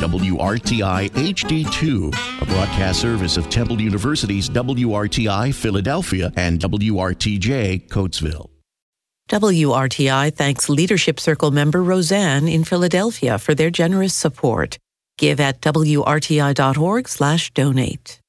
WRTI HD2, a broadcast service of Temple University's WRTI Philadelphia and WRTJ Coatesville. WRTI thanks Leadership Circle member Roseanne in Philadelphia for their generous support. Give at WRTI.org/donate.